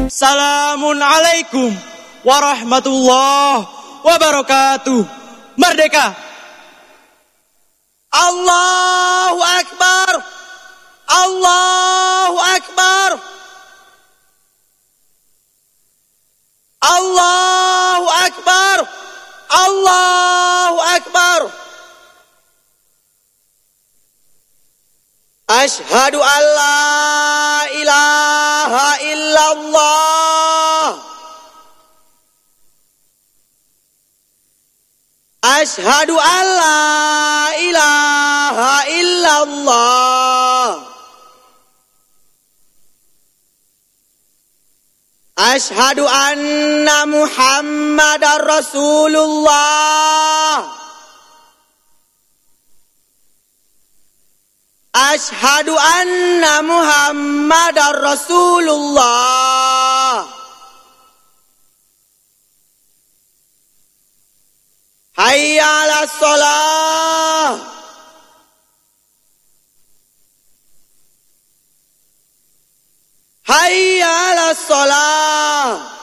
Salamun alaikum warahmatullahi wabarakatuh. Merdeka! Allahu Akbar! Allahu Akbar! Allahu Akbar! Allahu Akbar! Asyhadu an la ilaha illallah. Asyhadu an la ilaha illallah. Asyhadu anna Muhammadar Rasulullah. Asyhadu anna Muhammadar Rasulullah. Hayya 'alas shalah. Hayya 'alas shalah.